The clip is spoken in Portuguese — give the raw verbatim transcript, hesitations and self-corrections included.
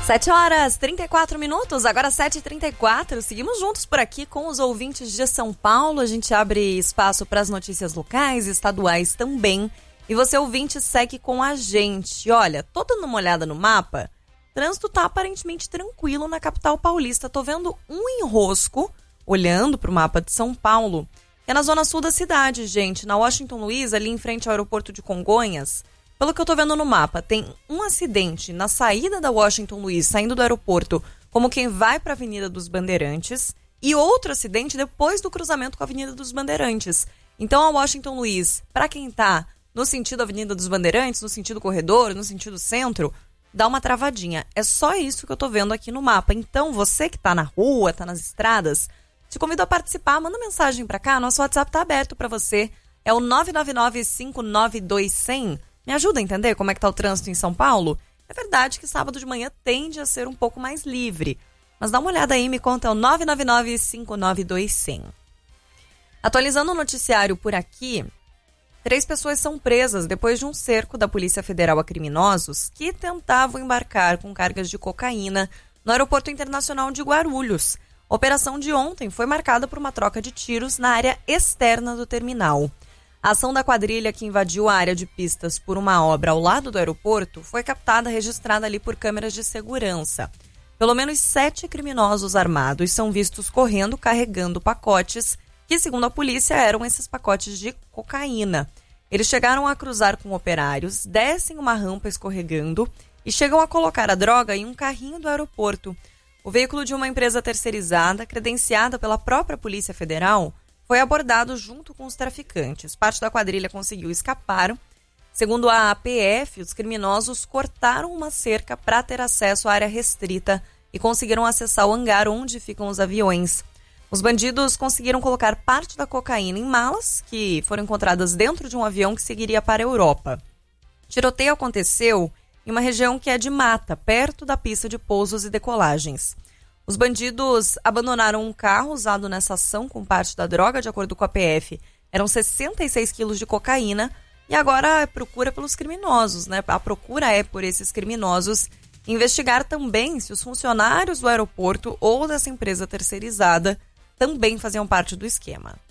sete horas e trinta e quatro minutos, agora sete e trinta e quatro. Seguimos juntos por aqui com os ouvintes de São Paulo. A gente abre espaço para as notícias locais, estaduais também. E você, ouvinte, segue com a gente. Olha, tô dando uma olhada no mapa. O trânsito tá aparentemente tranquilo na capital paulista. Tô vendo um enrosco, olhando para o mapa de São Paulo, que é na zona sul da cidade, gente. Na Washington Luiz, ali em frente ao aeroporto de Congonhas. Pelo que eu tô vendo no mapa, tem um acidente na saída da Washington Luiz, saindo do aeroporto, como quem vai para a Avenida dos Bandeirantes, e outro acidente depois do cruzamento com a Avenida dos Bandeirantes. Então, a Washington Luiz, para quem tá no sentido Avenida dos Bandeirantes, no sentido corredor, no sentido centro, dá uma travadinha. É só isso que eu tô vendo aqui no mapa. Então, você que tá na rua, tá nas estradas, te convido a participar, manda mensagem para cá, nosso WhatsApp tá aberto para você. É o nove nove nove, cinco nove dois, zero zero. Me ajuda a entender como é que tá o trânsito em São Paulo? É verdade que sábado de manhã tende a ser um pouco mais livre. Mas dá uma olhada aí e me conta, é o nove nove nove, cinco nove dois, zero zero. Atualizando o noticiário por aqui, três pessoas são presas depois de um cerco da Polícia Federal a criminosos que tentavam embarcar com cargas de cocaína no Aeroporto Internacional de Guarulhos. A operação de ontem foi marcada por uma troca de tiros na área externa do terminal. A ação da quadrilha que invadiu a área de pistas por uma obra ao lado do aeroporto foi captada e registrada ali por câmeras de segurança. Pelo menos sete criminosos armados são vistos correndo, carregando pacotes que, segundo a polícia, eram esses pacotes de cocaína. Eles chegaram a cruzar com operários, descem uma rampa escorregando e chegam a colocar a droga em um carrinho do aeroporto. O veículo de uma empresa terceirizada, credenciada pela própria Polícia Federal, foi abordado junto com os traficantes. Parte da quadrilha conseguiu escapar. Segundo a A P F, os criminosos cortaram uma cerca para ter acesso à área restrita e conseguiram acessar o hangar onde ficam os aviões. Os bandidos conseguiram colocar parte da cocaína em malas, que foram encontradas dentro de um avião que seguiria para a Europa. O tiroteio aconteceu em uma região que é de mata, perto da pista de pousos e decolagens. Os bandidos abandonaram um carro usado nessa ação com parte da droga, de acordo com a P F. Eram sessenta e seis quilos de cocaína e agora a procura pelos criminosos, né? A procura é por esses criminosos investigar também se os funcionários do aeroporto ou dessa empresa terceirizada também faziam parte do esquema.